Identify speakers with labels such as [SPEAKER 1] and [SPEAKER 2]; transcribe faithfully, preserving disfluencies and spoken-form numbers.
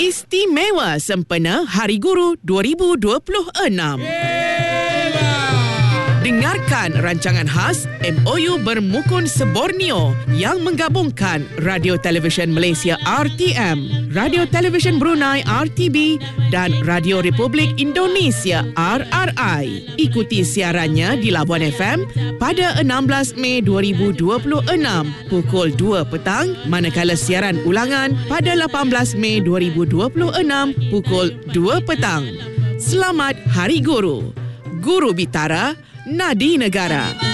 [SPEAKER 1] Istimewa sempena Hari Guru dua ribu dua puluh enam. Dengarkan rancangan khas M O U Bermukun Seborneo yang menggabungkan Radio Televisyen Malaysia R T M, Radio Televisyen Brunei R T B dan Radio Republik Indonesia R R I. Ikuti siarannya di Labuan F M pada enam belas Mei dua ribu dua puluh enam pukul dua petang, manakala siaran ulangan pada lapan belas Mei dua ribu dua puluh enam pukul dua petang. Selamat Hari Guru. Guru Bitara, Nadi Negara.